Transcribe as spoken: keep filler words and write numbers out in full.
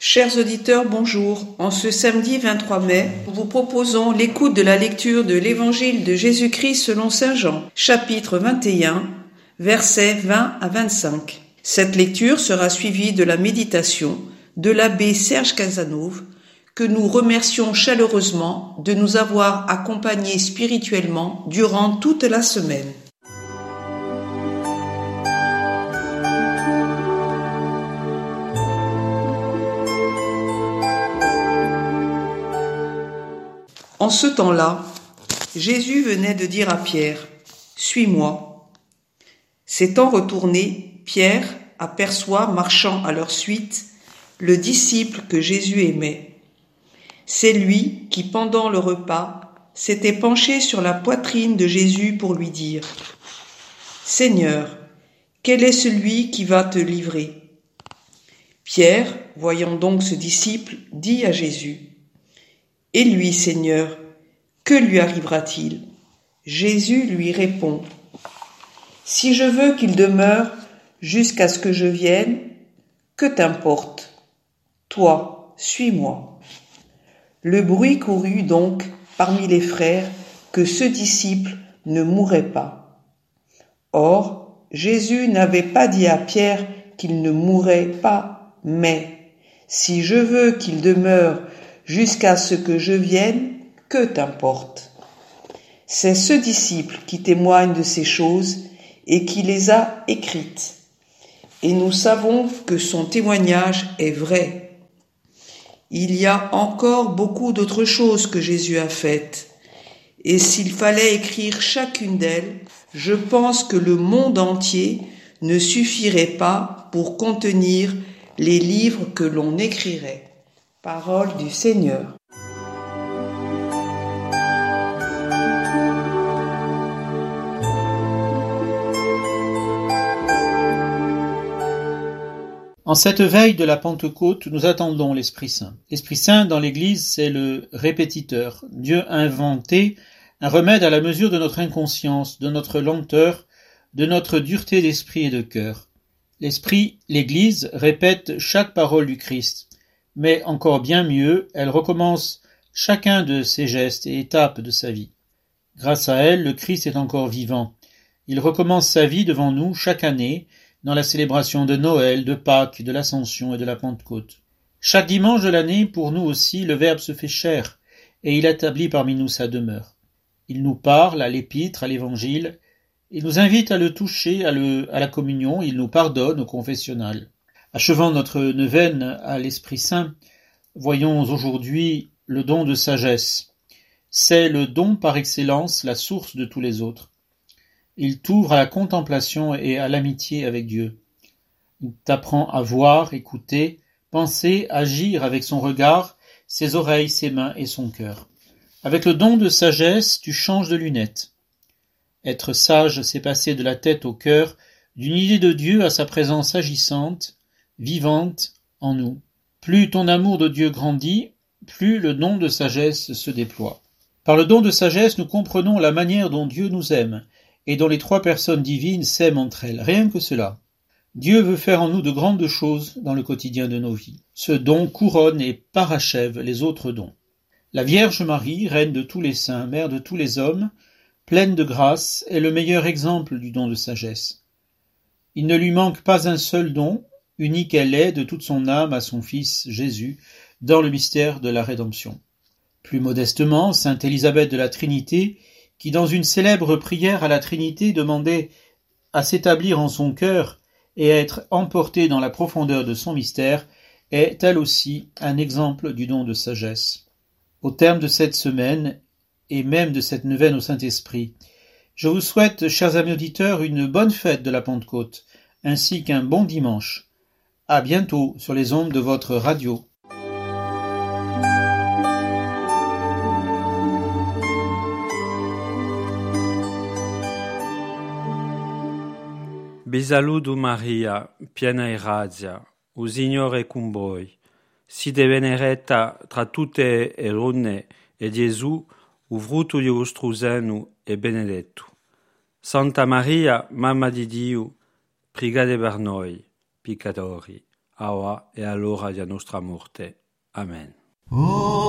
Chers auditeurs, bonjour. En ce samedi vingt-trois mai, nous vous proposons l'écoute de la lecture de l'Évangile de Jésus-Christ selon saint Jean, chapitre vingt et un, versets vingt à vingt-cinq. Cette lecture sera suivie de la méditation de l'abbé Serge Casanova, que nous remercions chaleureusement de nous avoir accompagnés spirituellement durant toute la semaine. En ce temps-là, Jésus venait de dire à Pierre, « Suis-moi ». S'étant retourné, Pierre aperçoit, marchant à leur suite, le disciple que Jésus aimait. C'est lui qui, pendant le repas, s'était penché sur la poitrine de Jésus pour lui dire, « Seigneur, quel est celui qui va te livrer ?» Pierre, voyant donc ce disciple, dit à Jésus, « Et lui, Seigneur, que lui arrivera-t-il » Jésus lui répond, « Si je veux qu'il demeure jusqu'à ce que je vienne, que t'importe ? Toi, suis-moi. » Le bruit courut donc parmi les frères que ce disciple ne mourrait pas. Or, Jésus n'avait pas dit à Pierre qu'il ne mourrait pas, mais « Si je veux qu'il demeure jusqu'à ce que je vienne, que t'importe ?» C'est ce disciple qui témoigne de ces choses et qui les a écrites. Et nous savons que son témoignage est vrai. Il y a encore beaucoup d'autres choses que Jésus a faites. Et s'il fallait écrire chacune d'elles, je pense que le monde entier ne suffirait pas pour contenir les livres que l'on écrirait. Parole du Seigneur. En cette veille de la Pentecôte, nous attendons l'Esprit Saint. L'Esprit Saint, dans l'Église, c'est le répétiteur. Dieu a inventé un remède à la mesure de notre inconscience, de notre lenteur, de notre dureté d'esprit et de cœur. L'Esprit, l'Église, répète chaque parole du Christ. Mais encore bien mieux, elle recommence chacun de ses gestes et étapes de sa vie. Grâce à elle, le Christ est encore vivant. Il recommence sa vie devant nous chaque année, dans la célébration de Noël, de Pâques, de l'Ascension et de la Pentecôte. Chaque dimanche de l'année, pour nous aussi, le Verbe se fait chair, et il établit parmi nous sa demeure. Il nous parle à l'Épître, à l'Évangile, il nous invite à le toucher, à, le, à la communion, il nous pardonne au confessionnal. Achevant notre neuvaine à l'Esprit Saint, voyons aujourd'hui le don de sagesse. C'est le don par excellence, la source de tous les autres. Il t'ouvre à la contemplation et à l'amitié avec Dieu. Il t'apprend à voir, écouter, penser, agir avec son regard, ses oreilles, ses mains et son cœur. Avec le don de sagesse, tu changes de lunettes. Être sage, c'est passer de la tête au cœur, d'une idée de Dieu à sa présence agissante, vivante en nous. Plus ton amour de Dieu grandit, plus le don de sagesse se déploie. Par le don de sagesse, nous comprenons la manière dont Dieu nous aime, et dont les trois personnes divines s'aiment entre elles. Rien que cela. Dieu veut faire en nous de grandes choses dans le quotidien de nos vies. Ce don couronne et parachève les autres dons. La Vierge Marie, reine de tous les saints, mère de tous les hommes, pleine de grâce, est le meilleur exemple du don de sagesse. Il ne lui manque pas un seul don, unique elle est de toute son âme à son Fils Jésus, dans le mystère de la rédemption. Plus modestement, sainte Élisabeth de la Trinité, qui dans une célèbre prière à la Trinité demandait à s'établir en son cœur et à être emportée dans la profondeur de son mystère, est elle aussi un exemple du don de sagesse. Au terme de cette semaine, et même de cette neuvaine au Saint-Esprit, je vous souhaite, chers amis auditeurs, une bonne fête de la Pentecôte, ainsi qu'un bon dimanche. À bientôt sur les ondes de votre radio. Vi saluto Maria, piena di grazia, il Signore è con voi. Siete benedetta tra tutte le donne, e Gesù, il frutto di vostro seno, è benedetto. Santa Maria, Mamma di Dio, pregate per noi, peccatori, ora e all'ora della nostra morte. Amen.